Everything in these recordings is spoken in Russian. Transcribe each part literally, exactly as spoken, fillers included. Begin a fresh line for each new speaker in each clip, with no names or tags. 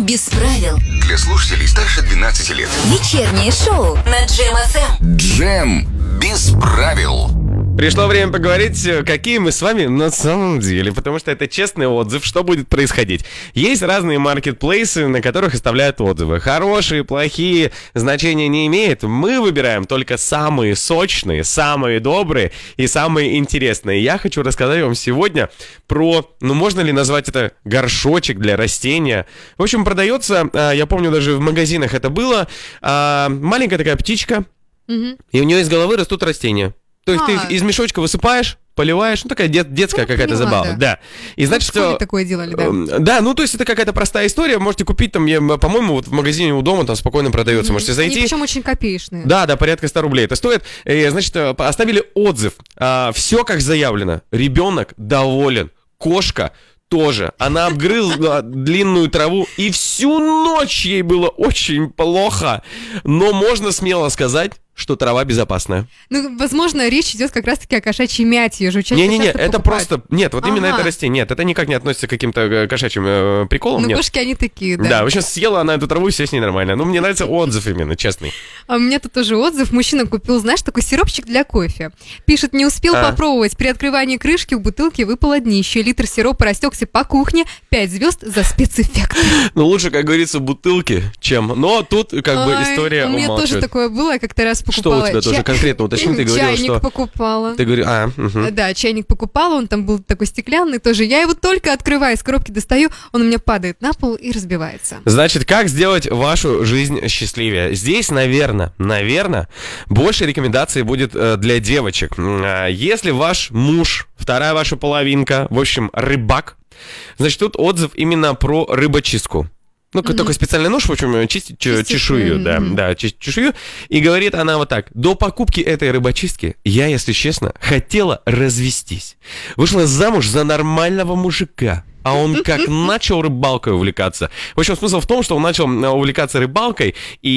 Джем без правил.
Для слушателей старше двенадцати лет.
Вечернее шоу на Джем эф эм.
Джем без правил.
Пришло время поговорить, какие мы с вами на самом деле, потому что это честный отзыв, что будет происходить. Есть разные маркетплейсы, на которых оставляют отзывы. Хорошие, плохие, значения не имеет. Мы выбираем только самые сочные, самые добрые и самые интересные. Я хочу рассказать вам сегодня про, ну можно ли назвать это горшочек для растения. В общем, продается, я помню, даже в магазинах это было, маленькая такая птичка, угу. И у нее из головы растут растения. То есть а, ты их из мешочка высыпаешь, поливаешь, ну такая дет, детская ну, какая-то поняла, забава, да. да. И значит,
ну, в школе такое делали, да.
Э, да, ну то есть это какая-то простая история, можете купить там, я, по-моему, вот в магазине у дома там спокойно продается, mm-hmm. можете зайти.
Они причем очень копеечные.
Да, да, порядка ста рублей это стоит. И, значит, оставили отзыв, а, все как заявлено, ребенок доволен, кошка тоже. Она обгрызла длинную траву, и всю ночь ей было очень плохо, но можно смело сказать, что трава безопасная.
Ну, возможно, речь идет как раз-таки о кошачьей мяте.
Не-не-не, это покупают. Просто... Нет, вот ага. именно это растение. Нет, это никак не относится к каким-то кошачьим э, приколам.
Ну,
нет.
кошки, они такие, да.
Да, в общем, съела она эту траву, и все с ней нормально. Ну, мне нравится отзыв именно, честный.
А у меня тут тоже отзыв. Мужчина купил, знаешь, такой сиропчик для кофе. Пишет, не успел а. попробовать. При открывании крышки у бутылки выпало днище. Литр сиропа растекся по кухне. Пять звезд за спецэффект.
Ну, лучше, как говорится, бутылки, чем... Но тут как бы история умалчивает.
У меня тоже такое было, я как-то раз покупала.
Что у тебя тоже? Конкретно уточни, ты говорила,
чайник
что...
покупала.
Ты говоришь, а, угу.
Да, чайник покупала, он там был такой стеклянный тоже. Я его только открываю, из коробки достаю, он у меня падает на пол и разбивается.
Значит, как сделать вашу жизнь счастливее? Здесь, наверное, наверное, больше рекомендаций будет для девочек. Если ваш муж, вторая ваша половинка, в общем, рыбак, значит, тут отзыв именно про рыбочистку. Ну, mm-hmm. только специальный нож, в общем, чистить ч- чешую, mm-hmm. да, да, чистить чешую. И говорит она вот так: до покупки этой рыбочистки я, если честно, хотела развестись. Вышла замуж за нормального мужика. А он как начал рыбалкой увлекаться. В общем, смысл в том, что он начал увлекаться рыбалкой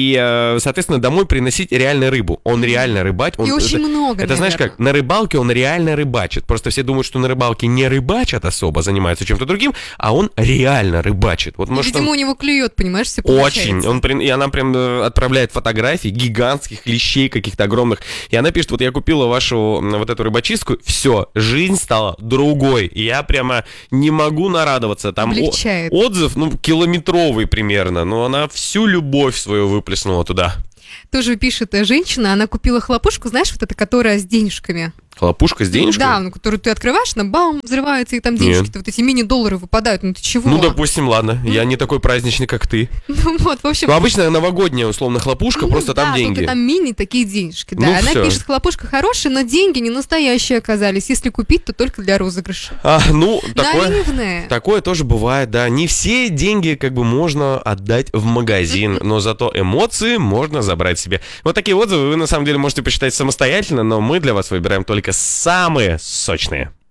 и, соответственно, домой приносить реально рыбу. Он реально рыбачит.
И очень
это,
много,
Это, знаешь как, на рыбалке он реально рыбачит. Просто все думают, что на рыбалке не рыбачат особо, занимаются чем-то другим, а он реально рыбачит. Вот, может,
видимо,
он...
у него клюет, понимаешь, все получается.
Очень. Он, и она прям отправляет фотографии гигантских лещей каких-то огромных. И она пишет: вот я купила вашу вот эту рыбочистку, все, жизнь стала другой. И я прямо не могу нарадоваться. Там
облегчает.
О- отзыв, ну, километровый примерно, но она всю любовь свою выплеснула туда.
Тоже пишет женщина, она купила хлопушку, знаешь, вот эта, которая с денежками.
Хлопушка с денежками?
Да, ну, которую ты открываешь, на бам, взрывается, и там денежки-то, вот эти мини-доллары выпадают, ну ты чего?
Ну, допустим, ладно, я не такой праздничный, как ты.
Ну, вот, в общем...
Ну, обычно новогодняя, условно, хлопушка, ну, просто да, там деньги.
Да, там мини такие денежки, да.
Ну,
она
все.
пишет, хлопушка хорошая, но деньги не настоящие оказались. Если купить, то только для розыгрыша.
А, ну, такое...
Наивная.
Такое тоже бывает, да. Не все деньги, как бы, можно отдать в магазин, но зато эмоции можно забрать себе. Вот такие отзывы вы, на самом деле, можете посчитать самостоятельно, но мы для вас выбираем только самые сочные.